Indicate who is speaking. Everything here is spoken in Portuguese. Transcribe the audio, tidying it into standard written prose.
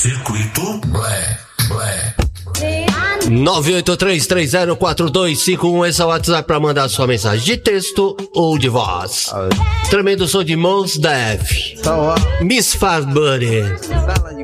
Speaker 1: Circuito Blé, Blé.
Speaker 2: 983304251, esse é o WhatsApp pra mandar sua mensagem de texto ou de voz. Tremendo som de Mos Def, Miss Fast Buddy.